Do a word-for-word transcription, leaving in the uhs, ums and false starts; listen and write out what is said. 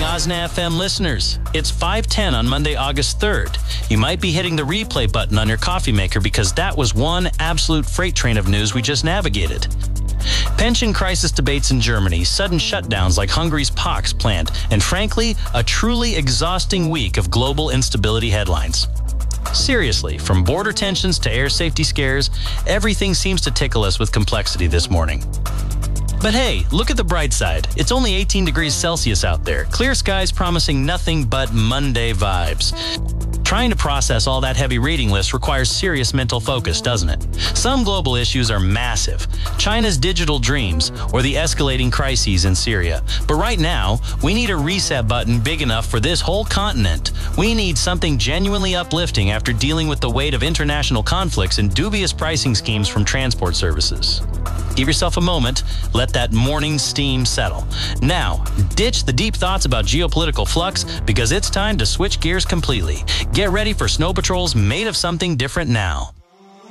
Osna F M listeners. It's five ten on Monday, August third. You might be hitting the replay button on your coffee maker because that was one absolute freight train of news we just navigated. Pension crisis debates in Germany, sudden shutdowns like Hungary's Pox plant, and frankly, a truly exhausting week of global instability headlines. Seriously, from border tensions to air safety scares, everything seems to tickle us with complexity this morning. But hey, look at the bright side. It's only eighteen degrees Celsius out there. Clear skies promising nothing but Monday vibes. Trying to process all that heavy reading list requires serious mental focus, doesn't it? Some global issues are massive. China's digital dreams or the escalating crises in Syria. But right now, we need a reset button big enough for this whole continent. We need something genuinely uplifting after dealing with the weight of international conflicts and dubious pricing schemes from transport services. Give yourself a moment, let that morning steam settle. Now, ditch the deep thoughts about geopolitical flux because it's time to switch gears completely. Get ready for Snow Patrol's Made of Something Different now.